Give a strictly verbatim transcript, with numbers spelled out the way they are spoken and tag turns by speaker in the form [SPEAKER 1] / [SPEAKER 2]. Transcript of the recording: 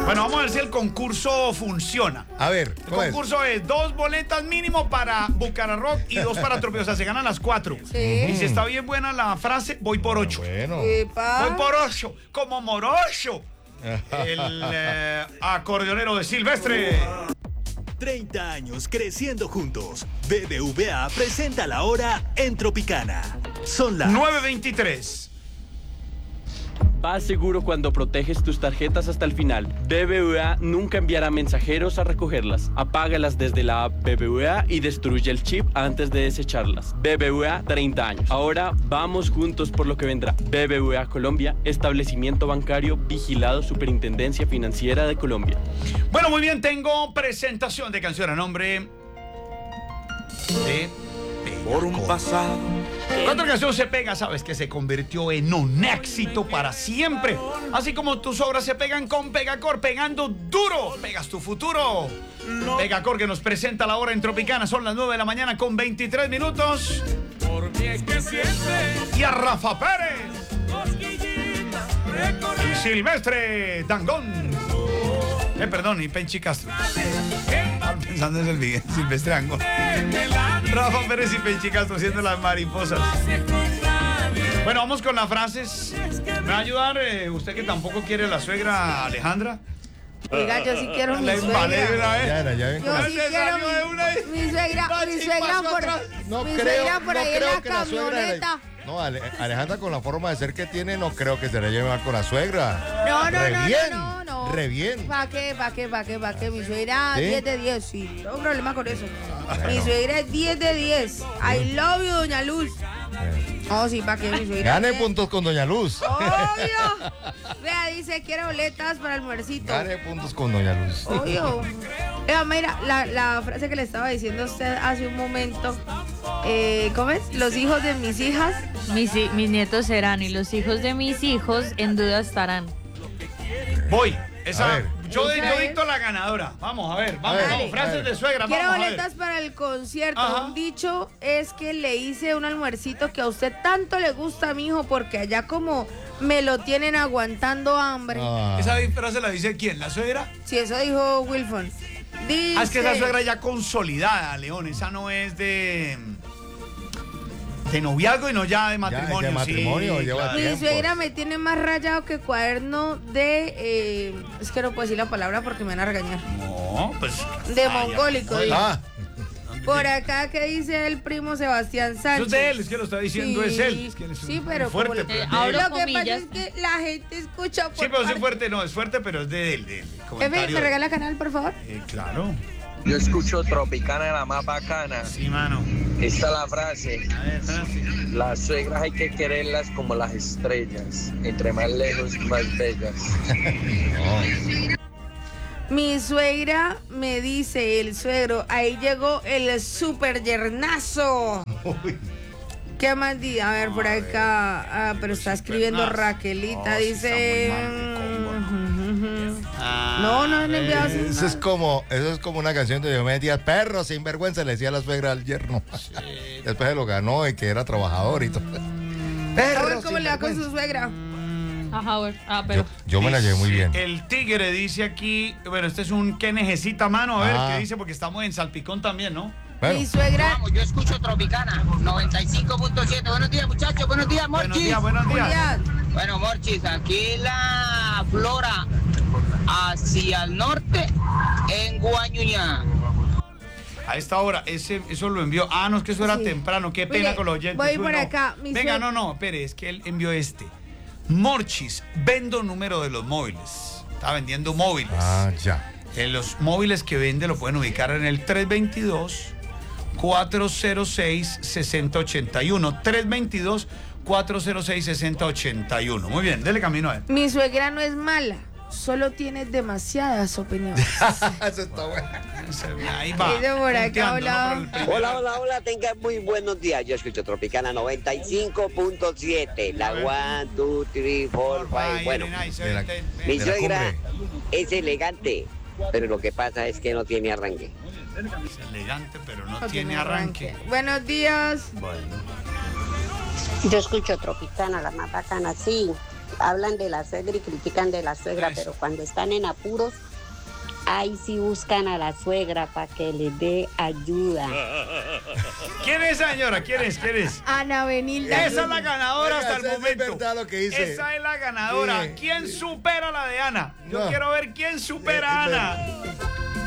[SPEAKER 1] Bueno, vamos a ver si el concurso funciona.
[SPEAKER 2] A ver,
[SPEAKER 1] el concurso es? es dos boletas mínimo para Bucaramanga y dos para Tropeo. O sea, se ganan las cuatro.
[SPEAKER 3] Sí.
[SPEAKER 1] Y si está bien buena la frase, voy por ocho.
[SPEAKER 2] Bueno.
[SPEAKER 3] Epa.
[SPEAKER 1] Voy por ocho, como morocho. El eh, acordeonero de Silvestre.
[SPEAKER 4] treinta años creciendo juntos. B B V A presenta la hora en Tropicana. Son las
[SPEAKER 1] nueve veintitrés.
[SPEAKER 5] Vas seguro cuando proteges tus tarjetas hasta el final. B B V A nunca enviará mensajeros a recogerlas. Apágalas desde la app B B V A y destruye el chip antes de desecharlas. B B V A, treinta años. Ahora vamos juntos por lo que vendrá. B B V A Colombia, establecimiento bancario vigilado Superintendencia Financiera de Colombia.
[SPEAKER 1] Bueno, muy bien, tengo presentación de canción a nombre de
[SPEAKER 6] Por un pasado.
[SPEAKER 1] Cuando la canción se pega, sabes que se convirtió en un éxito para siempre. Así como tus obras se pegan con Pegacor, pegando duro. Pegas tu futuro. Pegacor, que nos presenta la hora en Tropicana. Son las nueve de la mañana con veintitrés minutos.
[SPEAKER 6] Por mí es que siempre.
[SPEAKER 1] Y a Rafa Pérez. Y Silvestre Dangond. Eh, perdón, y Penchi Castro. Estaba pensando en el video, Silvestre Dangond. Rafa Pérez y Penchi Castro haciendo las mariposas. Bueno, vamos con las frases. ¿Me va a ayudar eh, usted que tampoco quiere la suegra Alejandra?
[SPEAKER 3] Oiga, yo sí quiero mi
[SPEAKER 1] La embalé,
[SPEAKER 3] suegra.
[SPEAKER 1] ¿verdad, eh?
[SPEAKER 2] Ya era, ya ven
[SPEAKER 3] Yo
[SPEAKER 2] con-
[SPEAKER 3] sí quiero mi, mi suegra, mi suegra por,
[SPEAKER 2] No
[SPEAKER 3] mi
[SPEAKER 2] creo,
[SPEAKER 3] suegra por
[SPEAKER 2] no
[SPEAKER 3] ahí en
[SPEAKER 2] creo
[SPEAKER 3] la
[SPEAKER 2] que la suegra de-
[SPEAKER 3] camioneta.
[SPEAKER 2] No, Ale- Alejandra, con la forma de ser que tiene, no creo que se la lleve mal con la suegra.
[SPEAKER 3] No, no,
[SPEAKER 2] Re
[SPEAKER 3] no,
[SPEAKER 2] bien,
[SPEAKER 3] no, no, no.
[SPEAKER 2] re bien.
[SPEAKER 3] ¿Para qué, para qué, para qué, para qué? Mi suegra
[SPEAKER 2] ¿Sí?
[SPEAKER 3] diez de diez, sí. No tengo problema con eso. Mi
[SPEAKER 2] Bueno.
[SPEAKER 3] suegra es diez de diez. I love you, doña Luz. Oh, sí, ¿para qué mi suegra?
[SPEAKER 2] Gane
[SPEAKER 3] es-
[SPEAKER 2] puntos con Doña Luz.
[SPEAKER 3] Obvio. Vea, dice, quiero boletas para el almuercito.
[SPEAKER 2] Gane puntos con Doña Luz.
[SPEAKER 3] Obvio. Vea, mira, la, la frase que le estaba diciendo a usted hace un momento. Eh, ¿Cómo es? Los hijos de mis hijas.
[SPEAKER 7] Mis, hi- mis nietos serán y los hijos de mis hijos en duda estarán.
[SPEAKER 1] Voy. Esa,
[SPEAKER 2] A ver.
[SPEAKER 1] yo,
[SPEAKER 3] Esa
[SPEAKER 1] yo
[SPEAKER 3] es.
[SPEAKER 1] dicto la ganadora. Vamos, a ver, vamos,
[SPEAKER 2] A ver,
[SPEAKER 1] vamos.
[SPEAKER 3] Dale.
[SPEAKER 1] Frases
[SPEAKER 2] a ver.
[SPEAKER 1] de suegra,
[SPEAKER 3] Quiero
[SPEAKER 1] vamos a ver.
[SPEAKER 3] boletas para el concierto.
[SPEAKER 1] Ajá.
[SPEAKER 3] Un dicho es que le hice un almuercito que a usted tanto le gusta, mijo, porque allá como me lo tienen aguantando hambre.
[SPEAKER 2] Ah.
[SPEAKER 1] ¿Esa frase la dice quién? ¿La suegra?
[SPEAKER 3] Si eso dijo Wilfon. Dice,
[SPEAKER 1] Ah, es que esa suegra ya consolidada, León. Esa no es de. de noviazgo y no ya de matrimonio.
[SPEAKER 2] de matrimonio,
[SPEAKER 1] sí,
[SPEAKER 2] lleva
[SPEAKER 1] claro.
[SPEAKER 3] Mi
[SPEAKER 2] tiempo.
[SPEAKER 3] suegra me tiene más rayado que cuaderno de... eh, es que no puedo decir la palabra porque me van a regañar.
[SPEAKER 1] No, pues.
[SPEAKER 3] De
[SPEAKER 1] ah, ya.
[SPEAKER 3] mongólico. dice.
[SPEAKER 2] Ah,
[SPEAKER 3] Por acá que dice el primo Sebastián
[SPEAKER 1] Eso
[SPEAKER 3] Sánchez.
[SPEAKER 1] es de él, es que lo está diciendo
[SPEAKER 3] Sí,
[SPEAKER 1] es él. Es que él es
[SPEAKER 3] sí,
[SPEAKER 1] un-
[SPEAKER 3] pero
[SPEAKER 1] fuerte,
[SPEAKER 3] como le-
[SPEAKER 1] pero es
[SPEAKER 7] Eh,
[SPEAKER 1] de él.
[SPEAKER 7] abro
[SPEAKER 3] Lo que pasa
[SPEAKER 7] comillas.
[SPEAKER 3] es que la gente escucha por
[SPEAKER 1] Sí, pero sí
[SPEAKER 3] parte-
[SPEAKER 1] fuerte, no, es fuerte, pero es de él. De él
[SPEAKER 3] Efe,
[SPEAKER 1] comentario
[SPEAKER 3] ¿me
[SPEAKER 1] de-
[SPEAKER 3] regala canal, por favor?
[SPEAKER 1] Eh, claro.
[SPEAKER 8] Yo escucho Tropicana, la más bacana.
[SPEAKER 1] Sí, mano.
[SPEAKER 8] Esta es la frase.
[SPEAKER 1] A ver, frase.
[SPEAKER 8] Las suegras hay que quererlas como las estrellas. Entre más lejos, más bellas.
[SPEAKER 3] Mi suegra me dice, el suegro, ahí llegó el super yernazo. ¿Qué más di? A ver, por acá. Ah, pero está escribiendo
[SPEAKER 1] Supernazo.
[SPEAKER 3] Raquelita,
[SPEAKER 1] Oh, sí,
[SPEAKER 3] dice.
[SPEAKER 1] está muy mal de combo. Ah,
[SPEAKER 3] No, no han enviado así
[SPEAKER 2] eso es
[SPEAKER 3] nada.
[SPEAKER 2] como, eso es como una canción de Diomedes Díaz, perro sin vergüenza, le decía la suegra al yerno. Después se lo ganó y que era trabajador y todo.
[SPEAKER 3] A
[SPEAKER 2] Perro
[SPEAKER 3] ver cómo
[SPEAKER 2] sin
[SPEAKER 3] le va con
[SPEAKER 2] vergüenza.
[SPEAKER 3] su suegra.
[SPEAKER 7] Ajá, bueno. Ah,
[SPEAKER 2] Yo,
[SPEAKER 7] pero.
[SPEAKER 2] yo me la llevé muy bien.
[SPEAKER 1] El tigre dice aquí, bueno, este es un que necesita mano, a ver
[SPEAKER 2] Ah.
[SPEAKER 1] qué dice, porque estamos en Salpicón también, ¿no?
[SPEAKER 2] Bueno,
[SPEAKER 3] Mi suegra.
[SPEAKER 9] Yo escucho Tropicana, noventa y cinco punto siete. Buenos días, muchachos. Buenos días,
[SPEAKER 1] Buenos
[SPEAKER 9] Morchis.
[SPEAKER 1] días, buenos días.
[SPEAKER 3] Julián.
[SPEAKER 9] Bueno, Morchis, aquí la flora hacia el norte en Guañuña.
[SPEAKER 1] A esta hora, ese, eso lo envió. Ah, no, es que eso era
[SPEAKER 3] Sí.
[SPEAKER 1] temprano, qué pena
[SPEAKER 3] Mire,
[SPEAKER 1] con los oyentes.
[SPEAKER 3] voy
[SPEAKER 1] Uy,
[SPEAKER 3] por
[SPEAKER 1] no.
[SPEAKER 3] acá, mi
[SPEAKER 1] Venga,
[SPEAKER 3] sueg-
[SPEAKER 1] no, no, espere, es que él envió este. Morchis, vendo número de los móviles. Está vendiendo móviles.
[SPEAKER 2] ah, ya.
[SPEAKER 1] En los móviles que vende lo pueden ubicar en el tres dos dos, cuatro cero seis, seis cero ocho uno. tres dos dos, cuatro cero seis, seis cero ocho uno. Muy bien, dele camino a él.
[SPEAKER 3] Mi suegra no es mala, solo tiene demasiadas opiniones.
[SPEAKER 2] Eso está bueno.
[SPEAKER 1] Ahí va.
[SPEAKER 3] Dice por acá,
[SPEAKER 1] punteando,
[SPEAKER 3] hola.
[SPEAKER 1] ¿no? Pero el primero-
[SPEAKER 10] Hola, hola, hola, tengan muy buenos días. Yo escucho Tropicana noventa y cinco punto siete. La one, two, three, four, five. Bueno,
[SPEAKER 2] De la-
[SPEAKER 10] mi
[SPEAKER 2] de la
[SPEAKER 10] suegra
[SPEAKER 2] cumbre.
[SPEAKER 10] es elegante, pero lo que pasa es que no tiene arranque.
[SPEAKER 1] Es elegante, pero no,
[SPEAKER 3] No
[SPEAKER 1] tiene arranque.
[SPEAKER 3] Buenos días.
[SPEAKER 1] Bueno.
[SPEAKER 11] Yo escucho Tropicana, la más bacana, sí. hablan de la suegra y critican de la suegra,
[SPEAKER 1] Eso.
[SPEAKER 11] pero cuando están en apuros, ahí sí buscan a la suegra para que les dé ayuda.
[SPEAKER 1] ¿Quién es esa señora? ¿Quién es? ¿Quién es?
[SPEAKER 3] Ana Benilda.
[SPEAKER 1] Esa es la ganadora
[SPEAKER 2] Oiga,
[SPEAKER 1] hasta el
[SPEAKER 2] eso es
[SPEAKER 1] momento.
[SPEAKER 2] verdad lo que dice.
[SPEAKER 1] Esa es la ganadora.
[SPEAKER 2] Sí.
[SPEAKER 1] ¿Quién supera a la de Ana? Yo
[SPEAKER 2] No.
[SPEAKER 1] quiero ver quién supera a
[SPEAKER 2] Eh,
[SPEAKER 1] Ana.